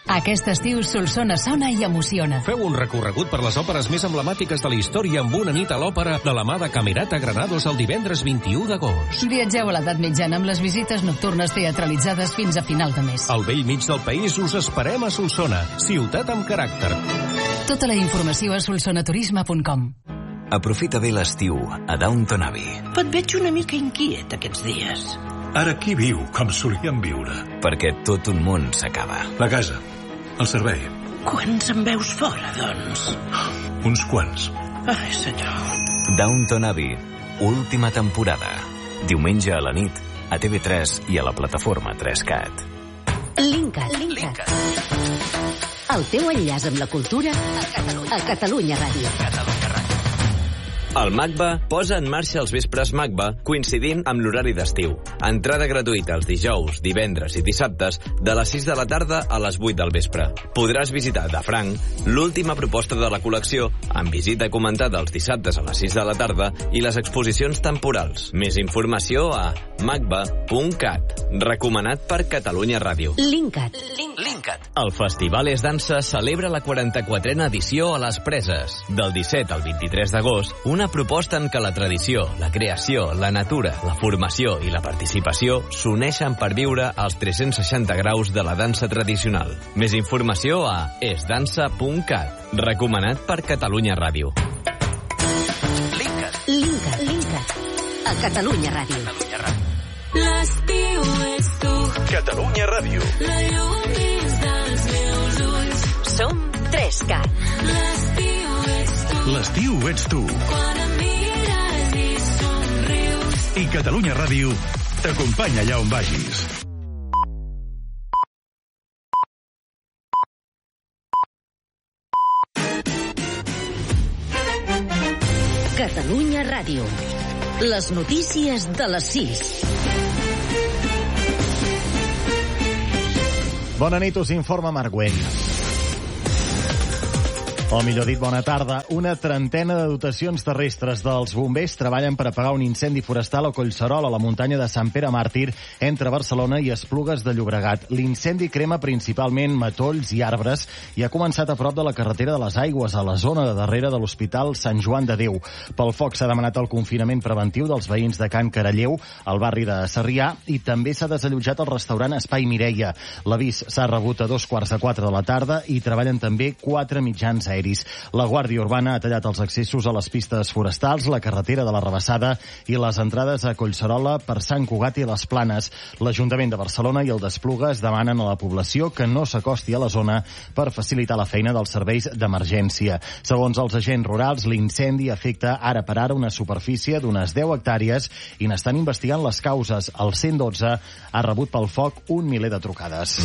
Aquest estiu Solsona sona i emociona. Feu un recorregut per les òperes més emblemàtiques de la història amb una nit a l'òpera de la mà de Camerata Granados el divendres 21 d'agost. Viatgeu a l'edat mitjana amb les visites nocturnes teatralitzades fins a final de mes. Al vell mig del país us esperem a Solsona, ciutat amb caràcter. Tota la informació a solsonaturisme.com. Aprofita bé l'estiu a Downton Abbey. Et veig una mica inquiet aquests dies. Ara qui viu com solíem viure? Perquè tot un món s'acaba. La casa, el servei. Quants en veus fora, doncs? Uns quants. Ai, senyor. Downton Abbey, última temporada. Diumenge a la nit, a TV3 i a la plataforma 3Cat. Linkat. El teu enllaç amb la cultura a Catalunya Ràdio. El MACBA posa en marxa els vespres MACBA coincidint amb l'horari d'estiu. Entrada gratuïta els dijous, divendres i dissabtes de les 6 de la tarda a les 8 del vespre. Podràs visitar de franc l'última proposta de la col·lecció amb visita comentada els dissabtes a les 6 de la tarda i les exposicions temporals. Més informació a macba.cat. Recomanat per Catalunya Ràdio. Linkat. El Festival Es Dansa celebra la 44a edició a Les Preses. Del 17 al 23 d'agost, una proposta en què la tradició, la creació, la natura, la formació i la participació s'uneixen per viure els 360 graus de la dansa tradicional. Més informació a esdansa.cat. Recomanat per Catalunya Ràdio. Linkat. A Catalunya Ràdio. L'estiu és tu. Catalunya Ràdio. La llum dins dels meus ulls. Som 3Cat. L'estiu és tu. L'estiu ets tu. Quan em mires i somrius. I Catalunya Ràdio t'acompanya allà on vagis. Catalunya Ràdio. Les notícies de les 6. Bona nit, us informa Marc Güell. O millor dit, bona tarda. Una trentena de dotacions terrestres dels bombers treballen per apagar un incendi forestal a Collserola, a la muntanya de Sant Pere Màrtir, entre Barcelona i Esplugues de Llobregat. L'incendi crema principalment matolls i arbres i ha començat a prop de la carretera de les Aigües, a la zona de darrere de l'Hospital Sant Joan de Déu. Pel foc s'ha demanat el confinament preventiu dels veïns de Can Caralleu, al barri de Sarrià, i també s'ha desallotjat el restaurant Espai Mireia. L'avís s'ha rebut a 3:45 de la tarda i treballen també 4 mitjans aeris. La Guàrdia Urbana ha tallat els accessos a les pistes forestals, la carretera de la Rabassada i les entrades a Collserola per Sant Cugat i les Planes. L'Ajuntament de Barcelona i el d'Esplugues demanen a la població que no s'acosti a la zona per facilitar la feina dels serveis d'emergència. Segons els agents rurals, l'incendi afecta ara per ara una superfície d'unes 10 hectàrees i n'estan investigant les causes. El 112 ha rebut pel foc 1 miler de trucades.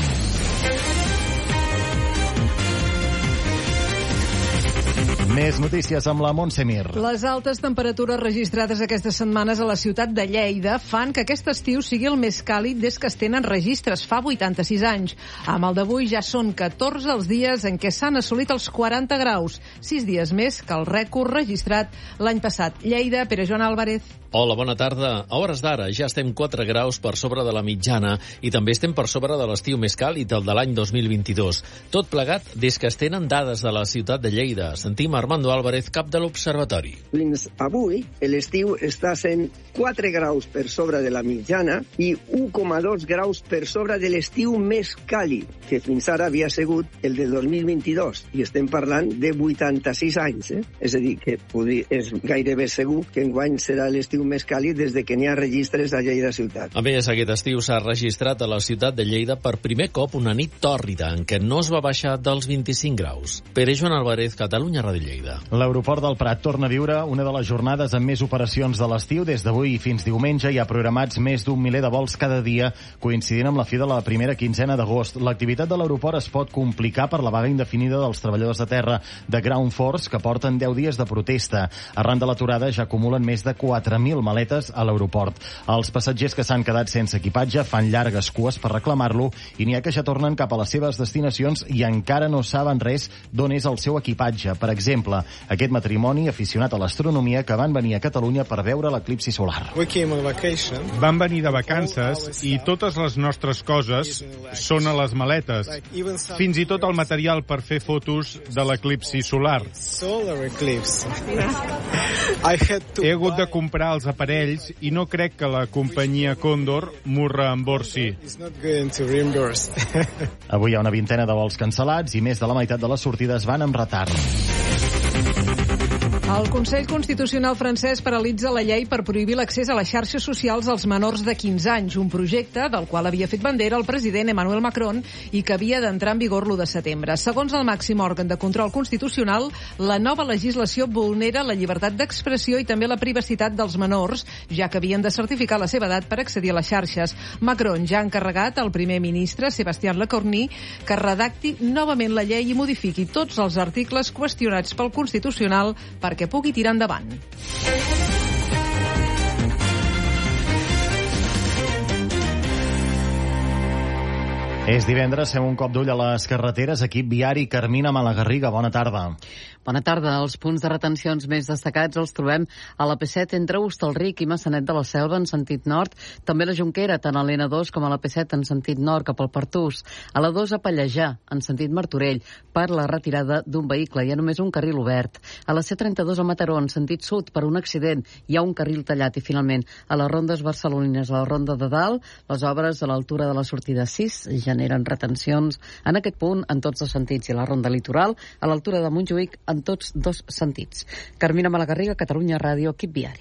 Més notícies amb la Montse Mir. Les altes temperatures registrades aquestes setmanes a la ciutat de Lleida fan que aquest estiu sigui el més càlid des que es tenen registres, fa 86 anys. Amb el d'avui ja són 14 els dies en què s'han assolit els 40 graus, 6 dies més que el rècord registrat l'any passat. Lleida, Pere Joan Álvarez. Hola, bona tarda. A hores d'ara ja estem 4 graus per sobre de la mitjana i també estem per sobre de l'estiu més càlid, el de l'any 2022. Tot plegat des que es tenen dades de la ciutat de Lleida. Sentim Armando Álvarez, cap de l'Observatori. Fins avui, l'estiu està sent 4 graus per sobre de la mitjana i 1,2 graus per sobre de l'estiu més càlid, que fins ara havia sigut el de 2022. I estem parlant de 86 anys. És a dir, que és gairebé segur que enguany serà l'estiu més càlid des de que n'hi ha registres a Lleida ciutat. A més, aquest estiu s'ha registrat a la ciutat de Lleida per primer cop una nit tòrrida en què no es va baixar dels 25 graus. Pere Joan Álvarez, Catalunya Ràdio Lleida. L'aeroport del Prat torna a viure una de les jornades amb més operacions de l'estiu. Des d'avui fins diumenge hi ha programats més d'1 miler de vols cada dia, coincidint amb la fi de la primera quinzena d'agost. L'activitat de l'aeroport es pot complicar per la vaga indefinida dels treballadors de terra de Ground Force, que porten 10 dies de protesta. Arran de l'aturada ja acumulen més de 4.000 1.000 maletes a l'aeroport. Els passatgers que s'han quedat sense equipatge fan llargues cues per reclamar-lo i n'hi ha que ja tornen cap a les seves destinacions i encara no saben res d'on és el seu equipatge. Per exemple, aquest matrimoni aficionat a l'astronomia que van venir a Catalunya per veure l'eclipsi solar. Vam venir de vacances i totes les nostres coses són a les maletes. Fins i tot el material per fer fotos de l'eclipsi solar. He hagut de comprar els aparells i no crec que la companyia Condor m'ho reemborsi. Avui hi ha una vintena de vols cancel·lats i més de la meitat de les sortides van amb retard. El Consell Constitucional francès paralitza la llei per prohibir l'accés a les xarxes socials als menors de 15 anys, un projecte del qual havia fet bandera el president Emmanuel Macron i que havia d'entrar en vigor l'1 de setembre. Segons el màxim òrgan de control constitucional, la nova legislació vulnera la llibertat d'expressió i també la privacitat dels menors, ja que havien de certificar la seva edat per accedir a les xarxes. Macron ja ha encarregat al primer ministre, Sébastien Lecornu, que redacti novament la llei i modifiqui tots els articles qüestionats pel Constitucional perquè pugui tirar endavant. És divendres, fem un cop d'ull a les carreteres. Equip viari, Carmina Malagarriga, bona tarda. Bona tarda. Els punts de retencions més destacats els trobem a la P7 entre Hostalric i Maçanet de la Selva en sentit nord, també a la Jonquera, tant a l'N2 com a la P7 en sentit nord cap al Pertús, a la 2 a Pallejà, en sentit Martorell, per la retirada d'un vehicle. Hi ha només un carril obert. A la C32 a Mataró, en sentit sud, per un accident, hi ha un carril tallat. I finalment, a les rondes barcelonines, a la ronda de dalt, les obres a l'altura de la sortida 6 generen retencions en aquest punt en tots els sentits, i a la ronda litoral, a l'altura de Montjuïc, en tots dos sentits. Carmina Malagarriga, Catalunya Ràdio, equip viari.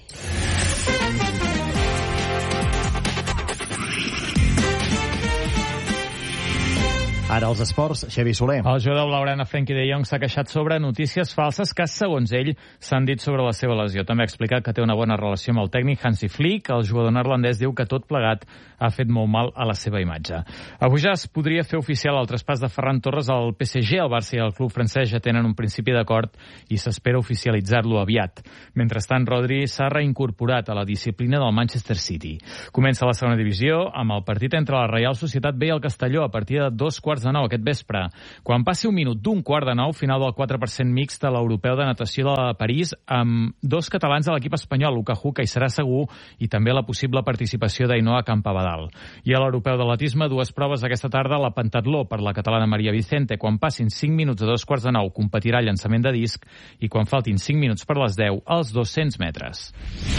Ara els esports, Xavi Soler. El jugador blaugrana Frenkie de Jong s'ha queixat sobre notícies falses que, segons ell, s'han dit sobre la seva lesió. També ha explicat que té una bona relació amb el tècnic Hansi Flick. El jugador neerlandès diu que tot plegat ha fet molt mal a la seva imatge. Avui ja es podria fer oficial el traspàs de Ferran Torres al PSG. El Barça i el club francès ja tenen un principi d'acord i s'espera oficialitzar-lo aviat. Mentrestant, Rodri s'ha reincorporat a la disciplina del Manchester City. Comença la segona divisió amb el partit entre la Reial Societat B i el Castelló a partir de 2:45 aquest vespre. Quan passi un minut d'1:45, final del 4% mixt de l'Europeu de Natació de París, amb dos catalans a l'equip espanyol, Luka Juca i Serà Segur, i també la possible participació d'Ainoa Campabadal. I a l'Europeu d'atletisme, dues proves aquesta tarda, la pentatló per la catalana Maria Vicente. Quan passin 5 minuts a 2:45 competirà llançament de disc, i quan faltin 5 minuts per les 10, els 200 metres.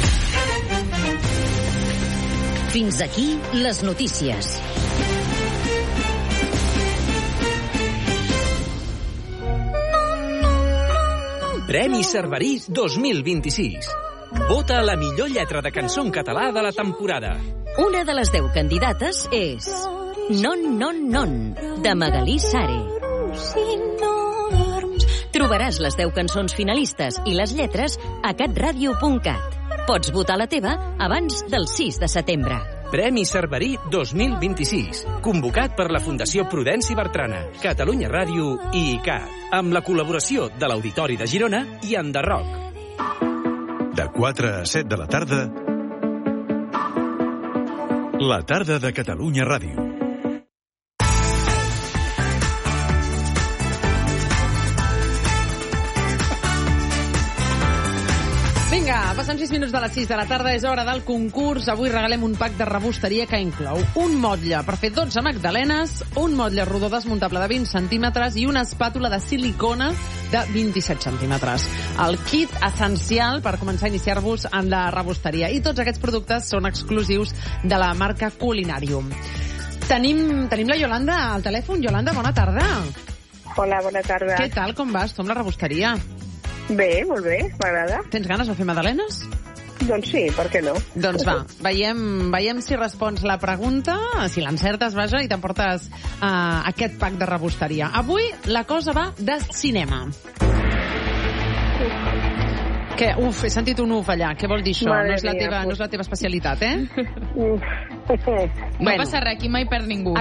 Fins aquí les notícies. Premi Cerverí 2026. Vota la millor lletra de cançó en català de la temporada. Una de les 10 candidates és Non, non, non, de Magalí Sare. Trobaràs les 10 cançons finalistes i les lletres a catradio.cat. Pots votar la teva abans del 6 de setembre. Premi Cerverí 2026, convocat per la Fundació Prudenci Bertrana, Catalunya Ràdio i ICAT, amb la col·laboració de l'Auditori de Girona i Enderroc. De 4 a 7 de la tarda, la tarda de Catalunya Ràdio. Vinga, passen 6 minuts de les 6 de la tarda, és hora del concurs. Avui regalem un pack de rebosteria que inclou un motlle per fer 12 magdalenes, un motlle rodó desmuntable de 20 centímetres i una espàtula de silicona de 27 centímetres. El kit essencial per començar a iniciar-vos en la rebosteria. I tots aquests productes són exclusius de la marca Culinarium. Tenim la Yolanda al telèfon. Yolanda, bona tarda. Hola, bona tarda. Què tal, com vas tu amb la rebosteria? Bé, molt bé, m'agrada. Tens ganes de fer magdalenes? Doncs sí, per què no? Doncs va, veiem si respons la pregunta, si l'encertes, vaja, i t'emportes aquest pack de rebosteria. Avui la cosa va de cinema. Què? Uf, he sentit un uf allà. Què vol dir això? No és la teva especialitat, eh? No passa res, aquí mai perd ningú.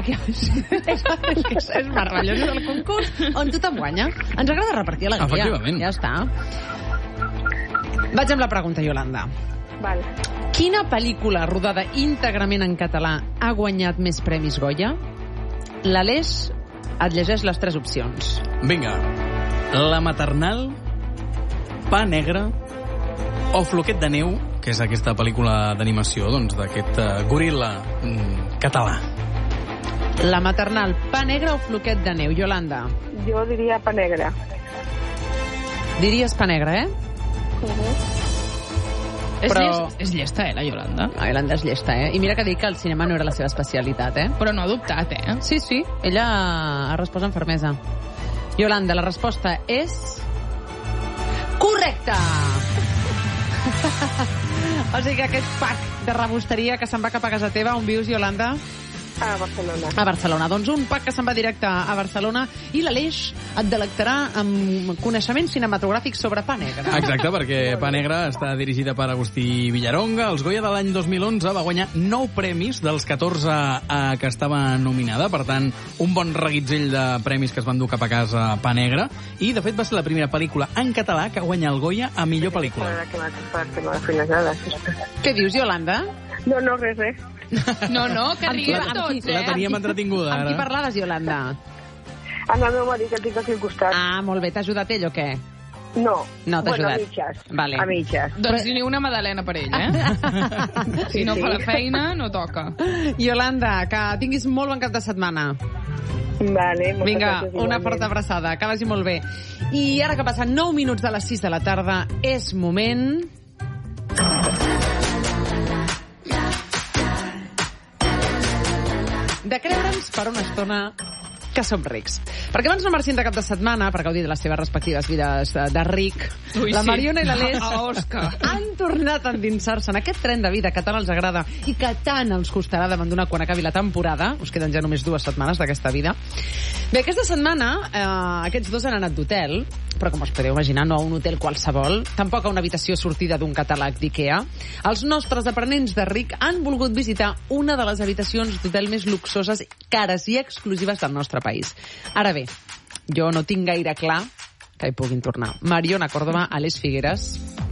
És meravellós el concurs on tothom guanya. Ens agrada repartir alegria. Efectivament. Ja està. Vaig amb la pregunta, Yolanda. Val. Quina pel·lícula rodada íntegrament en català ha guanyat més premis Goya? L'Aleix et llegeix les 3 opcions. Vinga. La maternal, Pa negre o Floquet de neu, que és aquesta pel·lícula d'animació, doncs, d'aquest goril·la català. La maternal, Pa negre o Floquet de neu? Yolanda? Jo diria Pa negre. Diries Pa negre, eh? És llesta, la Yolanda? La Yolanda és llesta, I mira que dic que el cinema no era la seva especialitat, Però no ha dubtat, Sí, ella ha respost amb fermesa. Yolanda, la resposta és... correcta! O sigui que aquest pack de rebosteria que se'n va cap a casa teva, on vius, Yolanda? A Barcelona. A Barcelona. Doncs un pack que se'n va directe a Barcelona i l'Aleix et delectarà amb coneixements cinematogràfics sobre Pa negre. Exacte, perquè Pa negre està dirigida per Agustí Villaronga. Els Goya de l'any 2011 va guanyar 9 premis dels 14 que estava nominada. Per tant, un bon reguitzell de premis que es van dur cap a casa Pa negre. I, de fet, va ser la primera pel·lícula en català que guanya el Goya a millor pel·lícula. Què dius, Yolanda? No, res. No, que riguem tots, La teníem entretinguda, ara. Amb qui parlaves, Yolanda? Amb el meu marit, que tinc aquí al costat. Ah, molt bé. T'ha ajudat ell o què? No. No t'ha ajudat. A mitges. Vale. A mitges. Doncs ni una magdalena per ell, Si no fa la feina, no toca. Yolanda, que tinguis molt bon cap de setmana. Vale, vinga, una forta abraçada, que vagi molt bé. I ara que passen 9 minuts de les 6 de la tarda, és moment... de creure'ns per una estona que som rics. Perquè abans no marxin de cap de setmana per gaudir de les seves respectives vides de ric, la Mariona i l'Aleix han tornat a endinsar-se en aquest tren de vida que tant els agrada i que tant els costarà d'abandonar quan acabi la temporada. Us queden ja només 2 setmanes d'aquesta vida. Bé, aquesta setmana aquests dos han anat d'hotel, però com us podeu imaginar, no a un hotel qualsevol, tampoc a una habitació sortida d'un catàleg d'IKEA. Els nostres aprenents de ric han volgut visitar una de les habitacions d'hotel més luxoses, cares i exclusives del nostre país. Ara bé, jo no tinc gaire clar que hi puguin tornar. Mariona Córdoba, Aleix Figueres,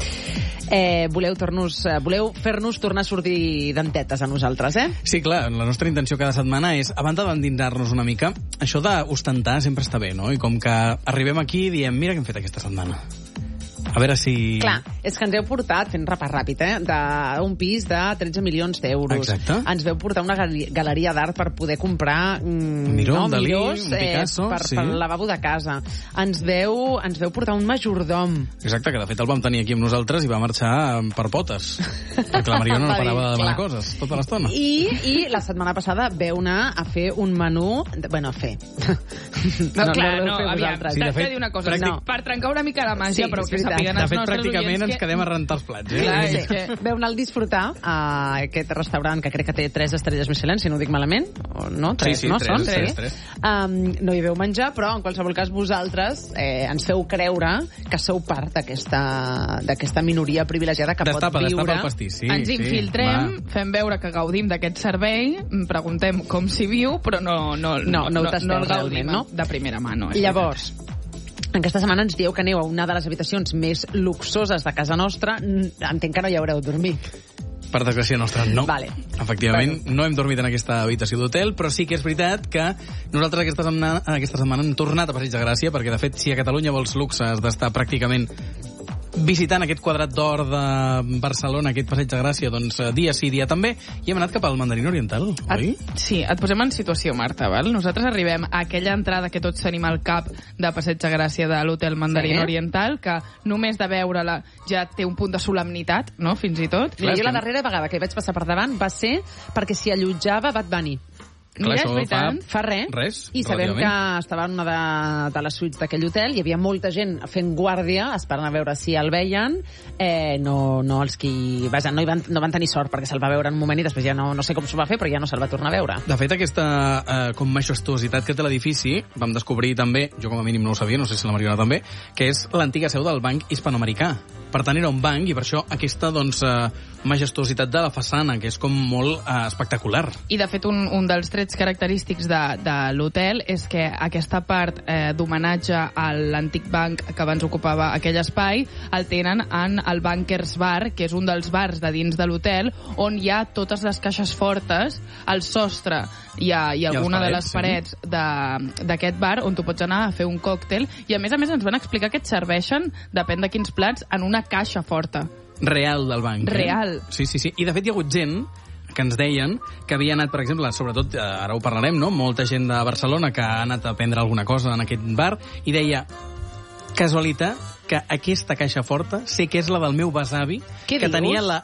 voleu fer-nos tornar a sortir dentetes a nosaltres, Sí, clar, la nostra intenció cada setmana és, a banda d'endinsar-nos una mica, això d'ostentar sempre està bé, no? I com que arribem aquí i diem, mira què hem fet aquesta setmana. A veure si... Clar, és que ens heu portat, fent repàs ràpid, d'un pis de 13 milions d'euros. Exacte. Ens veu portar una galeria d'art per poder comprar Miró, un Dalí, un Picasso, per el lavabo de casa. Ens veu portar un majordom. Exacte, que de fet el vam tenir aquí amb nosaltres i va marxar per potes. Perquè la Mariona no parava de demanar coses tota l'estona. I la setmana passada veu anar a fer un menú... Bueno, a fer. Aviam, t'he de dir una cosa. Per trencar una mica la màgia, però que sàpiguen els nostres oients... De fet, pràcticament ens quedem a rentar els plats, Clar, és que veu anar al disfrutar a aquest restaurant que crec que té 3 estrelles Michelin, si no ho dic malament. No? 3, sí, no? 3. No hi veu menjar, però en qualsevol cas vosaltres ens feu creure que sou part d'aquesta minoria privilegiada que pot viure... Destapa el pastís, sí. Ens infiltrem, fem veure que gaudim d'aquest servei, preguntem com s'hi viu, però no el gaudim de primera mà. Llavors, aquesta setmana ens dieu que aneu a una de les habitacions més luxoses de casa nostra. Entenc que no hi haureu dormit. Per desgràcia nostra, no. Vale. Efectivament, no hem dormit en aquesta habitació d'hotel, però sí que és veritat que nosaltres aquesta setmana hem tornat a Passeig de Gràcia, perquè, de fet, si a Catalunya vols luxe has d'estar pràcticament visitant aquest quadrat d'or de Barcelona, aquest Passeig de Gràcia, doncs dia sí, dia també, i hem anat cap al Mandarín Oriental, oi? Sí, et posem en situació, Marta, val? Nosaltres arribem a aquella entrada que tots tenim al cap de Passeig de Gràcia de l'Hotel Mandarín Oriental, que només de veure-la ja té un punt de solemnitat, no?, fins i tot. Mira, jo la darrera vegada que hi vaig passar per davant va ser perquè s'hi allotjava Bad Bunny. Mira, és veritat. Fa res. I sabem que estava en una de les suites d'aquell hotel, hi havia molta gent fent guàrdia, esperant a veure si el veien. No els qui... Vaja, no van tenir sort, perquè se'l va veure en un moment i després ja no sé com s'ho va fer, però ja no se'l va tornar a veure. De fet, aquesta com majestuositat que té l'edifici, vam descobrir també, jo com a mínim no ho sabia, no sé si la Mariona també, que és l'antiga seu del Banc Hispanoamericà. Per tant, era un banc, i per això aquesta majestuositat de la façana, que és com molt espectacular. I, de fet, un dels trets trets característics de l'hotel és que aquesta part d'homenatge a l'antic banc que abans ocupava aquell espai el tenen en el Bankers Bar, que és un dels bars de dins de l'hotel on hi ha totes les caixes fortes, al sostre i alguna de les parets d'aquest bar on tu pots anar a fer un còctel, i a més ens van explicar que et serveixen, depèn de quins plats, en una caixa forta. Real del banc. Real. Sí. I de fet hi ha hagut gent que ens deien que havia anat, per exemple, sobretot, ara ho parlarem, no? Molta gent de Barcelona que ha anat a prendre alguna cosa en aquest bar i deia, casualitat, que aquesta caixa forta sé que és la del meu besavi, que tenia la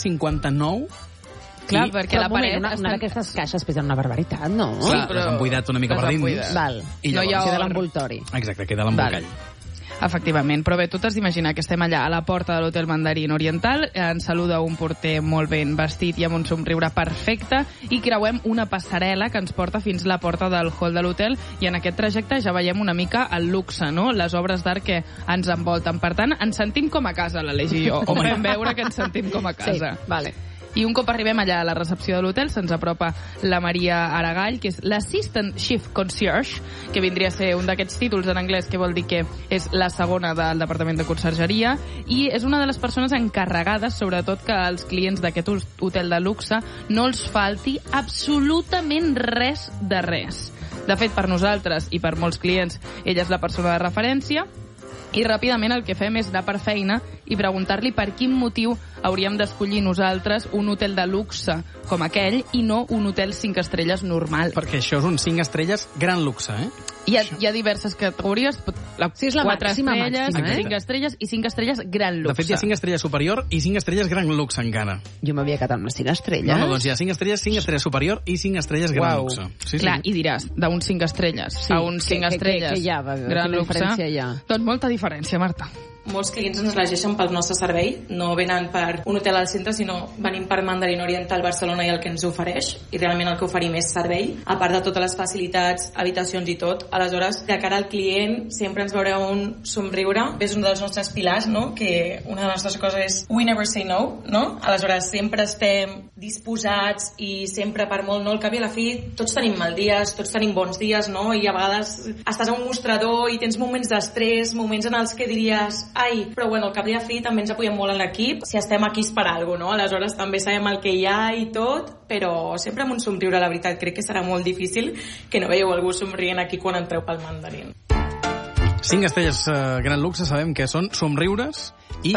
1159. Clar, perquè la paret... Una d'aquestes caixes pesen una barbaritat, no? Clar, les han buidat una mica per dins. Val. I llavors queda l'envoltori. Exacte, queda l'embolcall. Efectivament, però bé, tu t'has d'imaginar que estem allà a la porta de l'Hotel Mandarín Oriental, ens saluda un porter molt ben vestit i amb un somriure perfecte, i creuem una passarel·la que ens porta fins la porta del hall de l'hotel, i en aquest trajecte ja veiem una mica el luxe, no? Les obres d'art que ens envolten. Per tant, ens sentim com a casa, l'Aleix i jo. Ho vam veure que ens sentim com a casa. Sí, vale. I un cop arribem allà a la recepció de l'hotel se'ns apropa la Maria Aragall, que és l'Assistant Chief Concierge, que vindria a ser un d'aquests títols en anglès que vol dir que és la segona del Departament de Consergeria, i és una de les persones encarregades, sobretot, que als clients d'aquest hotel de luxe no els falti absolutament res de res. De fet, per nosaltres i per molts clients, ella és la persona de referència, i ràpidament el que fem és anar per feina i preguntar-li per quin motiu hauríem d'escollir nosaltres un hotel de luxe com aquell i no un hotel 5 estrelles normal. Perquè això és un 5 estrelles gran luxe, eh? Hi ha diverses categories, sí, és la 4 màxima, estrelles, màxima, 5 estrelles i 5 estrelles gran luxe. De fet, hi ha 5 estrelles superior i 5 estrelles gran luxe encara. Jo m'havia quedat amb les 5 estrelles. No, doncs hi ha 5 estrelles superior i 5 estrelles gran luxe. Sí, clar, i diràs, d'un 5 estrelles a un 5 estrelles que hi ha, gran luxe, doncs molta diferència, Marta. Molts clients ens elegeixen pel nostre servei, no venen per un hotel al centre, sinó venim per Mandarín Oriental Barcelona i el que ens ofereix, i realment el que oferim és servei, a part de totes les facilitats, habitacions i tot. Aleshores, de cara al client, sempre ens veureu un somriure. És un dels nostres pilars, no? Que una de les nostres coses és we never say no, no? Aleshores, sempre estem disposats i sempre, per molt no, al cap i a la fi, tots tenim mal dies, tots tenim bons dies, no? I a vegades estàs a un mostrador i tens moments d'estrès, moments en els que diries però bueno, al cap i a la fi també ens apoyem molt en l'equip, si estem aquí és per alguna cosa, no? Aleshores també sabem el que hi ha i tot, però sempre amb un somriure, la veritat. Crec que serà molt difícil que no veieu algú somrient aquí quan entreu pel Mandarín. 5 estrelles gran luxe sabem que són somriures i